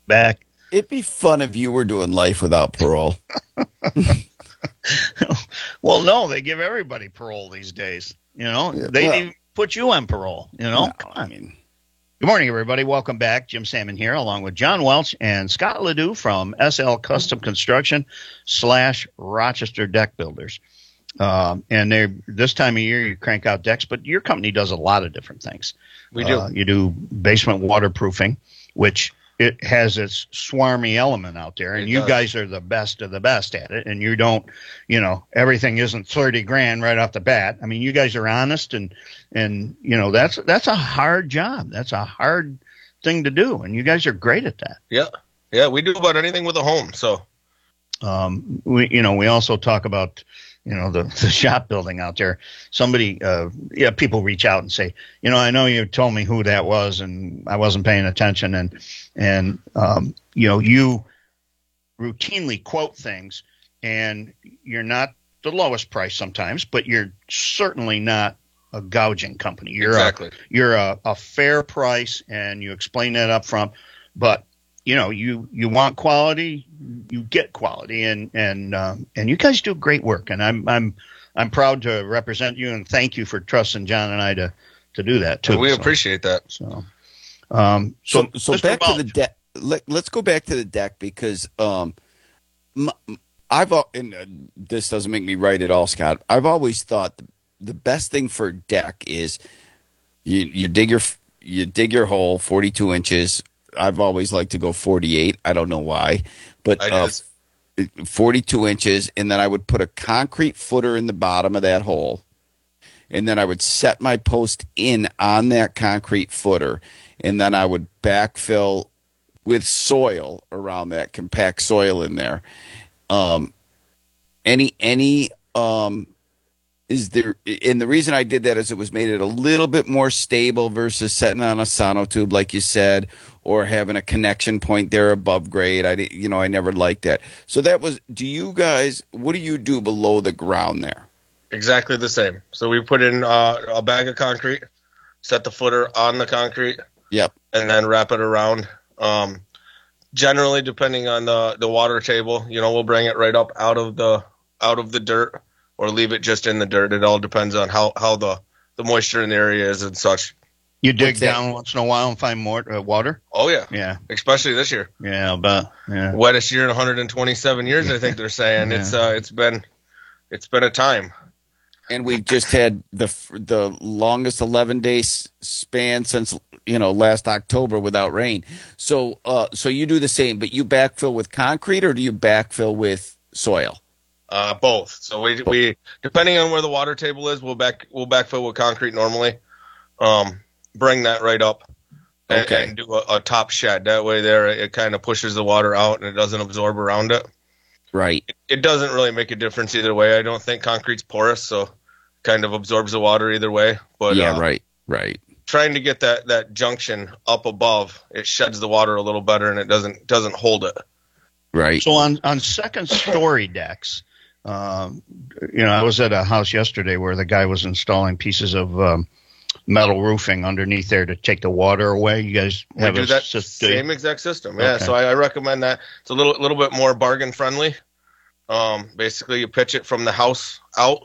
back. It'd be fun if you were doing life without parole. Well, no, they give everybody parole these days. They even put you on parole. No, Come on. Good morning, everybody. Welcome back. Jim Salmon here, along with John Welch and Scott Ledoux from SL Custom Construction / Rochester Deck Builders. And this time of year, you crank out decks, but your company does a lot of different things. We do. You do basement waterproofing, which it has its swarmy element out there, and you guys are the best of the best at it. And you don't, everything isn't 30 grand right off the bat. I mean, you guys are honest, and that's a hard job. That's a hard thing to do, and you guys are great at that. Yeah, we do about anything with a home. So, we also talk about the shop building out there. Somebody, people reach out and say, I know you told me who that was and I wasn't paying attention. And you routinely quote things, and you're not the lowest price sometimes, but you're certainly not a gouging company. You're a fair price, and you explain that up front, but you want quality, you get quality, and you guys do great work, and I'm proud to represent you, and thank you for trusting John and I to do that too. We appreciate that. So back to the deck. Let's go back to the deck, because this doesn't make me right at all, Scott. I've always thought the best thing for a deck is you dig your hole 42 inches. I've always liked to go 48. I don't know why, but 42 inches, and then I would put a concrete footer in the bottom of that hole, and then I would set my post in on that concrete footer, and then I would backfill with soil around that, compact soil in there. Is there, and the reason I did that is it made it a little bit more stable versus setting on a sonotube, like you said, or having a connection point there above grade. I never liked that. So do you guys, what do you do below the ground there? Exactly the same. So we put in a bag of concrete, set the footer on the concrete. Yep. And then wrap it around. Generally, depending on the water table, we'll bring it right up out of the dirt, or leave it just in the dirt. It all depends on how the moisture in the area is and such. You dig down once in a while and find more water? Oh, yeah. Yeah. Especially this year. Yeah, I'll bet. Yeah. Wettest year in 127 years, I think they're saying. Yeah. It's been a time. And we just had the longest 11-day span since last October without rain. So you do the same, but you backfill with concrete, or do you backfill with soil? Both. So we depending on where the water table is, we'll backfill with concrete normally. Bring that right up and do a top shed. That way it kind of pushes the water out and it doesn't absorb around it. Right. It doesn't really make a difference either way. I don't think concrete's porous, so kind of absorbs the water either way. But yeah, right. Trying to get that junction up above, it sheds the water a little better and it doesn't hold it. Right. So on second story decks, I was at a house yesterday where the guy was installing pieces of metal roofing underneath there to take the water away. You guys have do that same exact system. Yeah. Okay. So I recommend that. It's a little bit more bargain friendly. Basically you pitch it from the house out